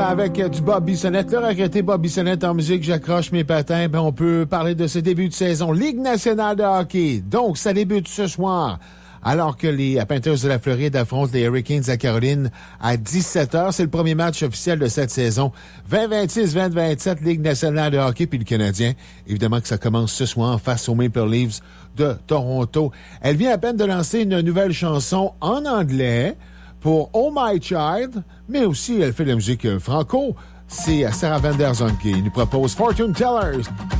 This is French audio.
avec du Bob Bissonnette. Le regretté Bob Bissonnette en musique, j'accroche mes patins. Ben, on peut parler de ce début de saison. Ligue nationale de hockey. Donc, ça débute ce soir. Alors que les Panthers de la Floride affrontent les Hurricanes de Caroline à 17h. C'est le premier match officiel de cette saison. 2026, 2027, Ligue nationale de hockey. Puis le Canadien, évidemment que ça commence ce soir face aux Maple Leafs de Toronto. Elle vient à peine de lancer une nouvelle chanson en anglais pour Oh My Child, mais aussi elle fait de la musique franco. C'est Sarah Van Der Zon qui nous propose Fortune Tellers.